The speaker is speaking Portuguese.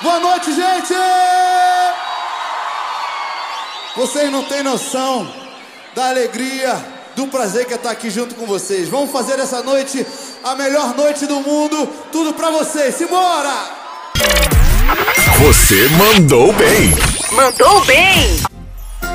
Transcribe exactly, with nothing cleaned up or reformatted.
Boa noite, gente! Vocês não têm noção da alegria, do prazer que é estar aqui junto com vocês. Vamos fazer essa noite a melhor noite do mundo. Tudo pra vocês. Simbora! Você mandou bem. Mandou bem.